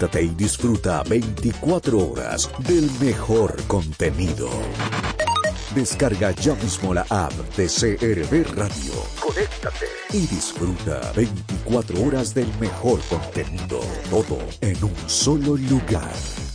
conéctate y disfruta 24 horas del mejor contenido. Descarga ya mismo la app de CRB Radio. Conéctate y disfruta 24 horas del mejor contenido. Todo en un solo lugar.